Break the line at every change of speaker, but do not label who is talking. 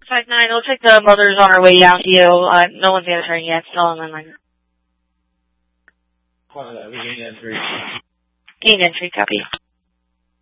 5-9. Looks like the mother's on her way down to you. No one's answering yet. Still on the line.
We gained entry.
Gained entry, copy.